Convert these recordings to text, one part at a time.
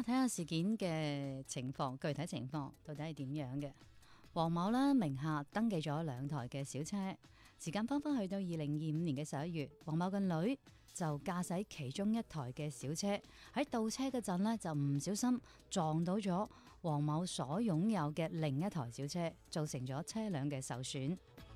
睇下事件嘅情況，具體情況到底係點樣嘅？黃某呢名下登記咗2台嘅小車，時間翻返去到2025年嘅11月，黃某嘅女就駕駛其中1台嘅小車喺倒車嗰陣呢，就唔小心撞到咗黃某所擁有嘅另1台小車，造成咗車輛嘅受損。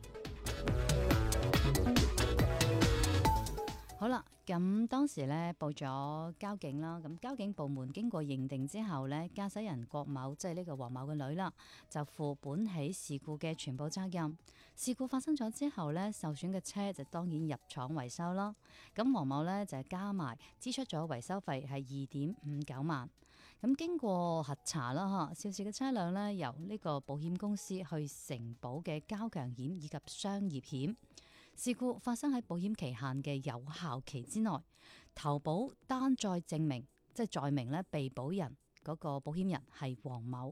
好啦，咁當時咧報咗交警啦，咁交警部門經過認定之後咧，駕駛人郭某即係呢個黃某嘅女啦，就負本起事故嘅全部責任。事故發生咗之後咧，受損嘅車就當然入廠維修啦。咁黃某咧就係加埋支出咗維修費係2.59萬。咁經過核查啦，涉事嘅車輛咧由呢個保險公司去承保嘅交強險以及商業險。事故發生喺保險期限嘅有效期之內，投保單再證明，即係載明咧被保人嗰個保險人係黃某。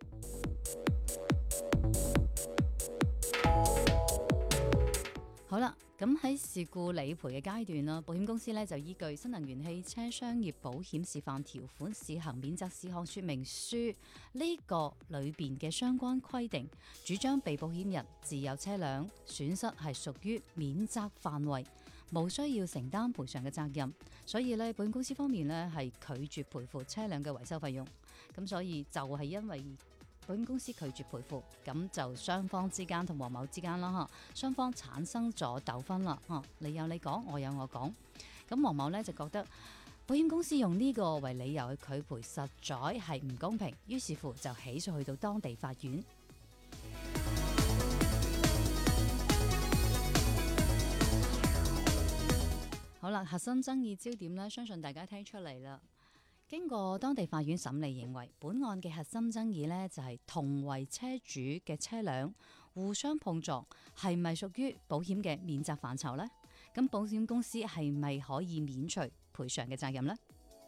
好啦，咁喺事故理賠嘅階段啦，保險公司咧就依據新能源汽車商業保險示範條款試行免責事項說明書呢個裏邊嘅相關規定，主張被保險人自有車輛損失係屬於免責範圍，無需要承擔賠償嘅責任，所以咧保險公司方面咧係拒絕賠付車輛嘅維修費用。咁所以就係因為保險公司拒絕賠付，咁就雙方之間同黃某之間啦，雙方產生咗糾紛啦，你有你講，我有我講。咁黃某咧就覺得保險公司用呢個為理由去拒賠，實在係唔公平，於是乎就起訴去到當地法院。好啦，核心爭議焦點咧，相信大家聽出嚟啦。經過當地法院審理，認為本案嘅核心爭議呢，就係同為車主嘅車輛互相碰撞係咪屬於保險嘅免責範疇呢？咁保險公司係咪可以免除賠償嘅責任呢？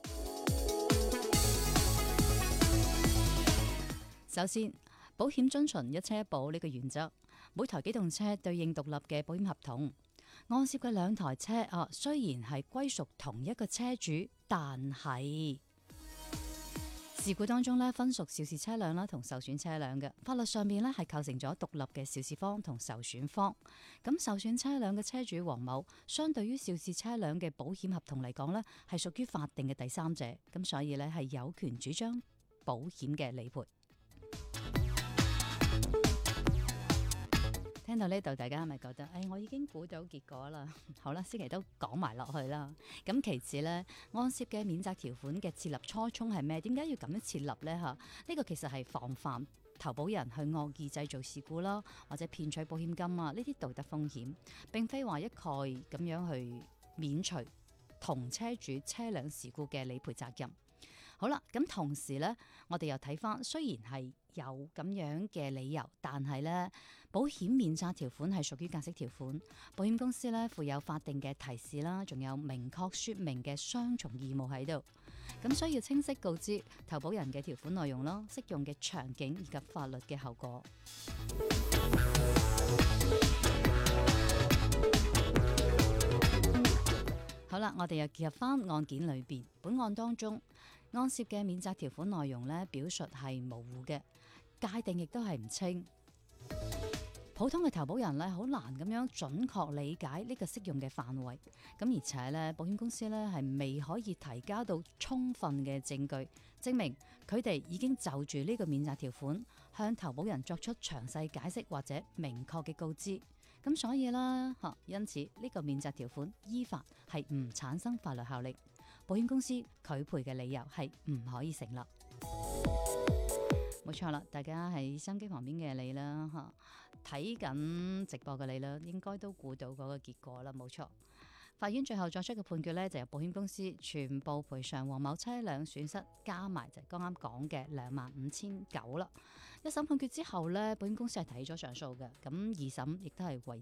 首先，保險遵循一車一保呢個原則，每台機動車對應獨立嘅保險合同。案涉嘅2台車雖然係歸屬同一個車主，但係事故當中咧，分屬肇事車輛啦同受損車輛嘅法律上面咧係構成咗獨立嘅肇事方同受損方。咁受損車輛嘅車主黃某，相對於肇事車輛嘅保險合同嚟講咧，係屬於法定嘅第三者，咁所以咧係有權主張保險嘅理賠。聽到呢度，大家係咪覺得我已經估到結果啦？好啦，先期都講埋落去啦。咁其次呢，案涉嘅免責條款嘅設立初衷係咩？點解要咁樣設立呢？呢個其實係防範投保人去惡意製造事故啦，或者騙取保險金啊，呢啲道德風險，並非話一概咁樣去免除同車主車輛事故嘅理賠責任。好啦，咁同時呢，我哋又睇翻，雖然係有咁樣嘅理由，但係呢，保險免責條款係屬於格式條款，保險公司呢附有法定嘅提示啦，仲有明確說明嘅雙重義務喺度，咁需要清晰告知投保人嘅條款內容啦、適用嘅場景以及法律嘅後果。好啦，我哋又結合翻案件裏邊，本案當中案涉嘅免責條款內容呢，表述係模糊嘅，界定亦都係唔清，普通嘅投保人呢，好難咁樣準確理解呢個適用嘅範圍。咁而且呢，保險公司呢係未可以提交到充分嘅證據，證明佢哋已經就住呢個免責條款向投保人作出詳細解釋或者明確嘅告知。咁所以啦，因此呢個免責條款依法係唔產生法律效力，保險公司拒賠嘅理由係唔可以成立。冇錯啦，大家喺收音機旁邊嘅你啦，睇緊直播嘅你啦，應該都估到嗰個結果啦，冇錯。法院最後作出嘅判決呢，就由保險公司全部賠償黃某車輛損失，加埋就剛啱講嘅25,900啦。一審判決之後呢，保險公司係提咗上訴嘅，咁二審亦都係維